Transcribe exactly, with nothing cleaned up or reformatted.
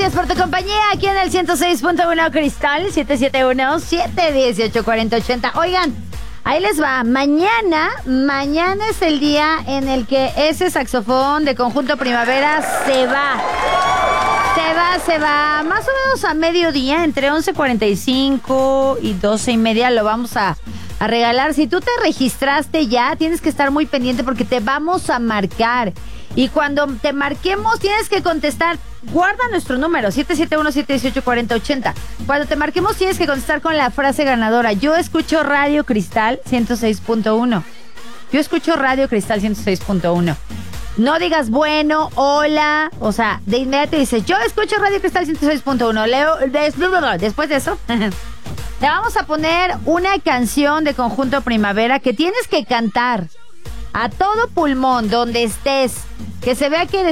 Gracias por tu compañía aquí en el ciento seis punto uno Cristal, siete siete uno, siete uno ocho, cuatro cero ocho cero. Oigan, ahí les va. Mañana, mañana es el día en el que ese saxofón de Conjunto Primavera se va. Se va, se va. Más o menos a mediodía, entre once cuarenta y cinco y doce y media lo vamos a, a regalar. Si tú te registraste ya, tienes que estar muy pendiente porque te vamos a marcar. Y cuando te marquemos, tienes que contestar. Guarda nuestro número, siete siete uno, siete uno ocho, cuatro cero ocho cero. Cuando te marquemos, tienes que contestar con la frase ganadora. Yo escucho Radio Cristal ciento seis punto uno. Yo escucho Radio Cristal ciento seis punto uno. No digas bueno, hola. O sea, de inmediato dices, yo escucho Radio Cristal ciento seis punto uno. Leo, des, después de eso, te vamos a poner una canción de Conjunto Primavera que tienes que cantar a todo pulmón, donde estés. Que se vea que eres